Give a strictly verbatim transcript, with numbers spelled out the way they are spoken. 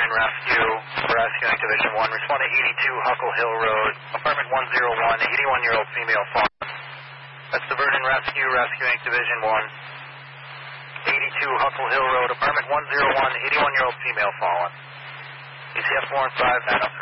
Vernon Rescue, Rescuing Division one. Respond to eighty-two Huckle Hill Road, apartment one oh one, eighty-one-year-old female fallen. That's the Vernon Rescue, Rescuing Division one. eighty-two Huckle Hill Road, apartment one oh one, eighty-one-year-old female fallen. A C F four and five, nine oh five.